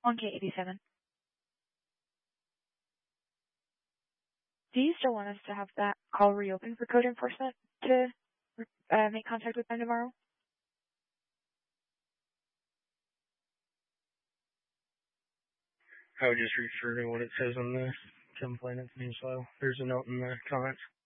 on K87. Do you still want us to have that call reopened for code enforcement to make contact with them tomorrow? I would just refer to what it says on the complainant's name file. There's a note in the comments.